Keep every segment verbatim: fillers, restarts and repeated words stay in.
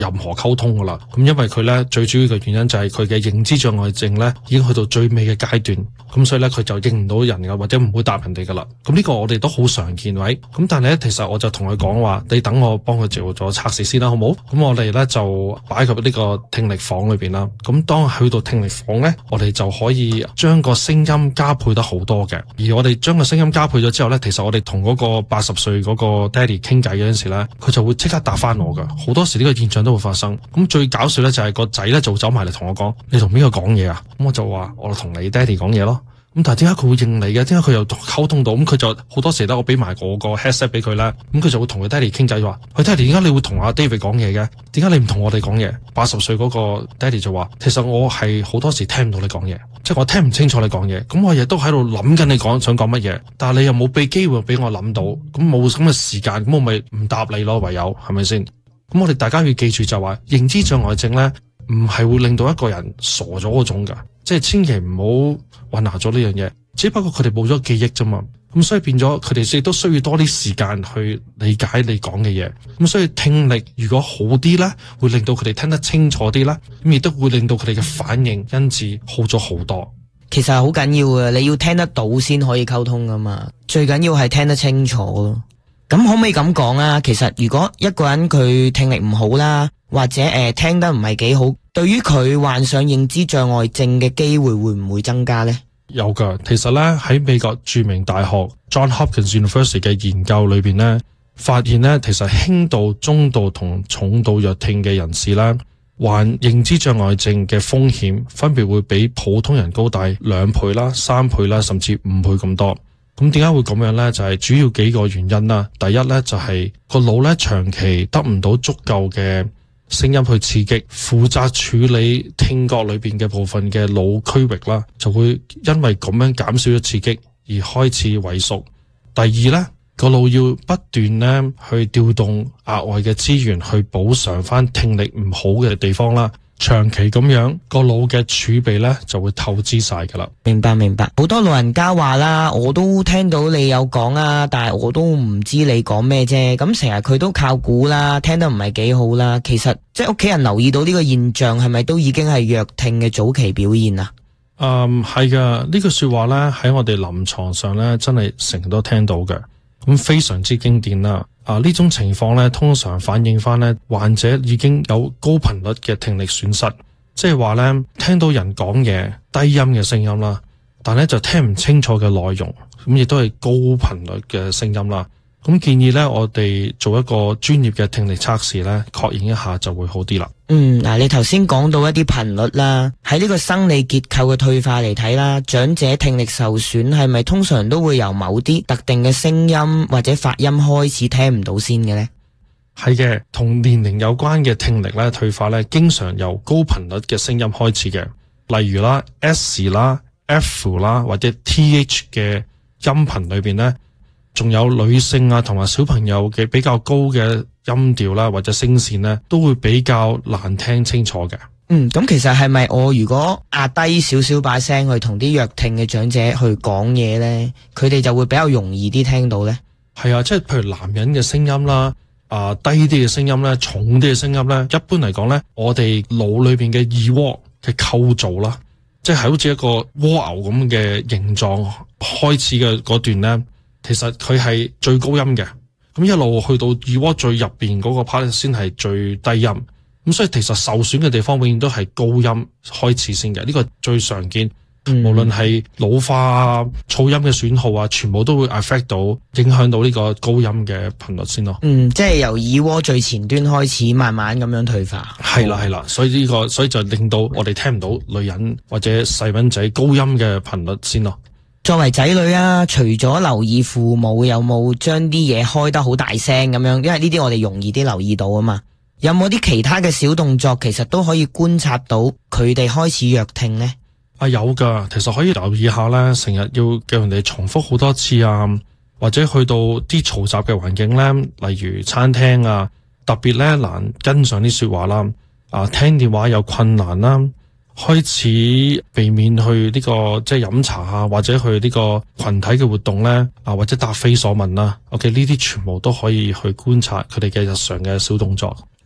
任何溝通噶啦。咁因為佢咧最主要嘅原因就係佢嘅認知障礙症咧已經去到最尾嘅階段，咁所以咧佢就認唔到人噶，或者唔會答人哋噶啦。咁呢個我哋都好常見位。咁但係咧其實我就同佢講話，你等我幫佢做咗測試先啦，好唔好？咁我哋咧就擺入呢個聽力房裏邊啦。咁當去到聽力房咧，我哋就可以將個聲音加倍得好多嘅。而我哋將個聲音加倍咗之後咧，其實我哋同嗰個八十歲嗰個爹哋傾偈嗰陣時咧，佢就會即刻答翻我噶。好多時呢個現象都會發生。咁最搞笑咧就係個仔咧就走埋嚟同我講：你同邊個講嘢啊？咁我就話：我同你爹哋講嘢咯。咁但係點解佢會應你嘅？點解佢又溝通到？咁佢就好多時咧，我俾埋我個 headset 俾佢咧，咁佢就會同佢爹哋傾偈，話：喂，爹哋，點解你會同阿 David 講嘢嘅？點解你唔同我哋講嘢？八十歲嗰個爹哋就話：其實我係好多時聽唔到你講嘢，即係我聽唔清楚你講嘢。咁我亦都喺度諗緊你講想講乜嘢，但係你又冇俾機會俾我諗到，咁冇咁嘅時間，咁我咪唔答你咯，唯有係咪先？咁我哋大家要記住就話，認知障礙症咧，唔係會令到一個人傻咗嗰種噶，即係千祈唔好混淆咗呢樣嘢。只不過佢哋冇咗記憶啫嘛，咁所以變咗佢哋亦都需要多啲時間去理解你講嘅嘢。咁所以聽力如果好啲咧，會令到佢哋聽得清楚啲啦，咁亦都會令到佢哋嘅反應因此好咗好多。 其實好緊要嘅，你要聽得到先可以溝通噶嘛，最緊要係聽得清楚咯。咁可唔可以咁講啊？其實如果一個人佢聽力唔好啦，或者誒、呃、聽得唔係幾好，對於佢患上認知障礙症嘅機會會唔會增加呢？ 有噶，其實咧喺美國著名大學 John Hopkins University 嘅研究裏邊咧，發現咧其實輕度、中度同重度弱聽嘅人士咧，患認知障礙症嘅風險分別會比普通人高大兩倍啦、三倍啦，甚至五倍咁多。咁點解會咁樣呢？就係主要幾個原因啦。第一呢，就係個腦咧長期得唔到足夠嘅聲音去刺激，負責處理聽覺裏邊嘅部分嘅腦區域啦，就會因為咁樣減少咗刺激而開始萎縮。第二呢，個腦要不斷咧去調動額外嘅資源去補償翻聽力唔好嘅地方啦。長期咁樣個腦嘅儲備咧就會透支晒噶啦。 明白明白，好多老人家話啦，我都聽到你有講啊，但係我都唔知你講咩啫。咁成日佢都靠估啦，聽得唔係幾好啦。其實即係屋企人留意到呢個現象，係咪都已經係弱聽嘅早期表現啊？ 嗯，係噶，呢句說話咧喺我哋臨床上咧真係成日都聽到嘅，咁非常之經典啦。啊！呢種情況咧，通常反映翻咧患者已經有高頻率嘅聽力損失，即係話咧聽到人講嘢低音嘅聲音啦，但咧就聽唔清楚嘅內容，咁亦都係高頻率嘅聲音啦。咁建議咧，我哋做一個專業嘅聽力測試咧，確認一下就會好啲啦。 嗯，嗱，你頭先講到一啲頻率啦，喺呢個生理結構嘅退化嚟睇啦，長者聽力受損係咪通常都會由某啲特定嘅聲音或者發音開始聽唔到先嘅呢？ 係嘅，同年齡有關嘅聽力咧退化咧，經常由高頻率嘅聲音開始嘅，例如啦 S 啦、F 啦或者 T H 嘅音頻裏邊咧。仲有女性啊，同埋小朋友嘅比較高嘅音調啦，或者聲線咧，都會比較難聽清楚嘅。 嗯，咁其實係咪我如果壓低少少把聲去同啲弱聽嘅長者去講嘢咧，佢哋就會比較容易啲聽到咧？ 係啊，即係譬如男人嘅聲音啦，啊低啲嘅聲音咧，重啲嘅聲音咧，一般嚟講咧，我哋腦裏邊嘅耳蝸嘅構造啦，即係好似一個蝸牛咁嘅形狀開始嘅嗰段咧。其實佢係最高音嘅，咁一路去到耳蝸最入邊嗰個 part 先係最低音，咁所以其實受損嘅地方永遠都係高音開始先嘅，呢個最常見。嗯、無論係老化啊、噪音嘅損耗啊，全部都會 affect 到影響到呢個高音嘅頻率先咯。 嗯，即係由耳蝸最前端開始，慢慢咁樣退化。 係啦係啦，所以呢、這個所以就令到我哋聽唔到女人或者細蚊仔高音嘅頻率先咯。 作為仔女啊，除咗留意父母有冇將啲嘢開得好大聲咁樣，因為呢啲我哋容易啲留意到啊嘛。有冇啲其他嘅小動作，其實都可以觀察到佢哋開始弱聽呢？ 啊，有噶，其實可以留意下咧，成日要叫人哋重複好多次啊，或者去到啲嘈雜嘅環境咧，例如餐廳啊，特別咧難跟上啲說話啦，啊，聽電話有困難啦。開始避免去呢、這個即係飲茶啊，或者去呢個群體嘅活動咧，啊或者答非所問啦。OK， 呢啲全部都可以去觀察佢哋嘅日常嘅小動作。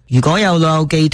如果有老友記